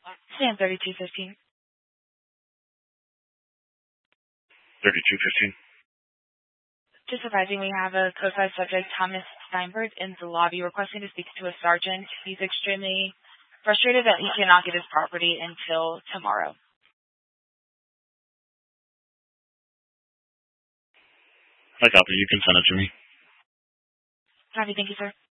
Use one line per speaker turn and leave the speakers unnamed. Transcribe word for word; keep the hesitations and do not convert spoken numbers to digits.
Sam thirty-two fifteen.
thirty-two fifteen.
Just advising we have a co-side subject, Thomas Steinberg, in the lobby requesting to speak to a sergeant. He's extremely frustrated that he cannot get his property until tomorrow.
I copy. You can send it to me.
Copy. Thank you, sir.